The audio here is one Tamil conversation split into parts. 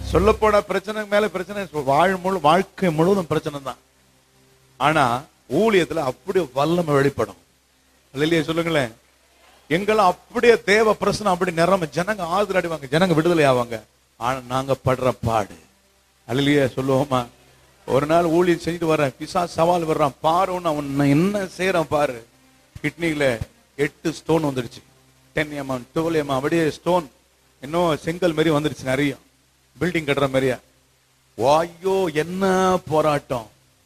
சொல்ல போன பிரச்சனை மேல பிரச்சனை, வாழ்க்கை முழுவதும் பிரச்சனை தான். ஆனா ஊழியத்துல அப்படியே வல்லமை வெளிப்படும். இல்லையா சொல்லுங்களேன். எங்கெல்லாம் அப்படியே தேவ பிரச்சனை அப்படி நிரம்ப, ஜனங்க ஆறுதல் அடைவாங்க, ஜனங்க விடுதலை ஆவாங்க. ஆனா நாங்க படுற பாடு. அல்லையா சொல்லுவோமா? ஒரு நாள் ஊழியம் செஞ்சுட்டு வர்றேன், பிசாசு சவால் வர்றான், பாரு அவன் என்ன செய்யறான் பாரு. கிட்னில 8 ஸ்டோன் வந்துடுச்சு, 10 mm 12 mm அப்படியே ஸ்டோன், இன்னும் செங்கல் மாதிரி வந்துருச்சு, நிறைய பில்டிங் கட்டுற மாதிரியா. ஐயோ என்ன போராட்டம்,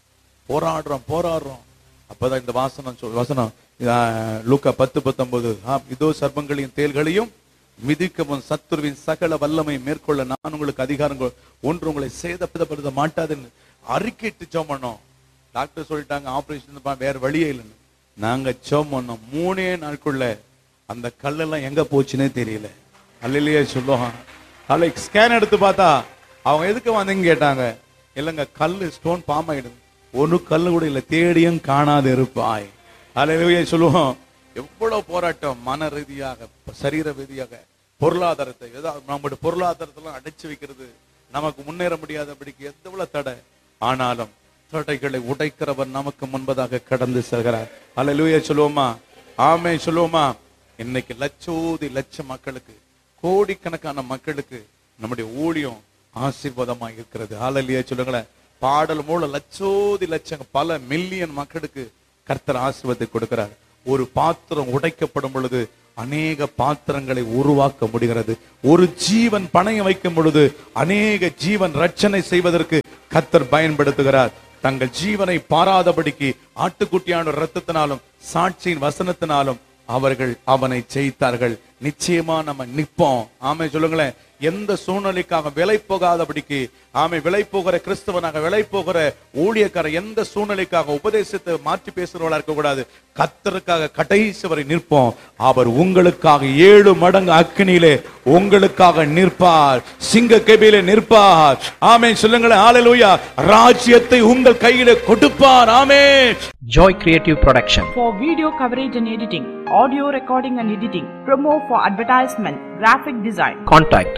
போராடுறோம். அப்பதான் இந்த வசனம் லூக்கா 10:19, இதோ சர்ப்பங்களையும் தேள்களையும் மிதிக்கவும் சத்துருவின் சகல வல்லமை மேற்கொள்ள நான் உங்களுக்கு அதிகாரம் ஒன்று உங்களை சேதப்படுத்த மாட்டாதுன்னு அறிக்கைட்டு ஜெபம் பண்ணோம். டாக்டர் சொல்லிட்டாங்க ஆபரேஷன் வேற வழியே இல்லைன்னு. நாங்க ஜெபம் பண்ணோம். 3 நாட்குள்ள அந்த கல்லெல்லாம் எங்க போச்சுன்னே தெரியல. அல்லையே சொல்லுவான். நாளைக்கு ஸ்கேன் எடுத்து பார்த்தா அவங்க எதுக்கு வந்தீங்க கேட்டாங்க. இல்லைங்க கல்லு ஸ்டோன் பாம் ஆயிடுது. ஒரு கல்லு கூட இல்லை, தேடியும் காணாது இருப்பாய். அல்லையே சொல்லுவோம். எவ்வளவு போராட்டம், மன ரீதியாக, சரீர ரீதியாக, பொருளாதாரத்தை நம்முடைய பொருளாதாரத்தெல்லாம் அடைச்சு வைக்கிறது, நமக்கு முன்னேற முடியாதபடிக்கு எவ்வளவு தடை. ஆனாலும் தடைகளை உடைக்கிறவர் நமக்கு முன்பதாக கடந்து செல்கிறார். அல்லேலூயா சொல்லுவோமா? ஆமே சொல்லுவோமா? இன்னைக்கு லட்சம் மக்களுக்கு, கோடிக்கணக்கான மக்களுக்கு நம்முடைய ஊழியம் ஆசீர்வாதமா இருக்கிறது. அல்லேலூயா சொல்லுங்களேன். பாடல் மூலம் லட்சம் பல மில்லியன் மக்களுக்கு கர்த்தர் ஆசீர்வாதத்தை கொடுக்கிறார். ஒரு பாத்திரம் உடைக்கப்படும் பொழுது அநேக பாத்திரங்களை உருவாக்க முடிகிறது. ஒரு ஜீவன் பணையம் வைக்கும் பொழுது அநேக ஜீவன் ரட்சனை செய்வதற்கு கர்த்தர் பயன்படுத்துகிறார். தங்கள் ஜீவனை பாராதபடிக்கு ஆட்டுக்குட்டியான இரத்தத்தினாலும் சாட்சியின் வசனத்தினாலும் அவர்கள் அவனை ஜெயித்தார்கள். நிச்சயமா நம்ம நிற்போம். ஆமே சொல்லுங்களேன். எந்த சூழ்நிலைக்காக விலை போகாதபடிக்கு, ஆமை விலை போகிற கிறிஸ்தவனாக, விலை போகிற ஊழியக்கார எந்த சூழ்நிலைக்காக உபதேசத்தை மாற்றி பேசுறவளா இருக்க கூடாது. கர்த்தருக்காக கடைசி வரை நிற்போம். அவர் உங்களுக்காக 7 மடங்கு அக்கினியிலே உங்களுக்காக நிற்பார். சிங்க கெபியிலே நிற்பார். ஆமென் சொல்லுங்களேன். ஹalleluya. ராஜ்யத்தை உங்கள் கையிலே கொடுப்பார். ஆமென். Joy Creative Production. For video coverage and editing, audio recording and editing, promo for advertisement, graphic design. Contact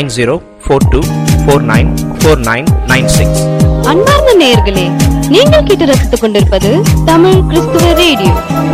9042494996. அன்பார்ந்த நேயர்களே, நீங்கள் கேட்டு ரசித்துக் கொண்டிருப்பது தமிழ் கிறிஸ்துவ ரேடியோ.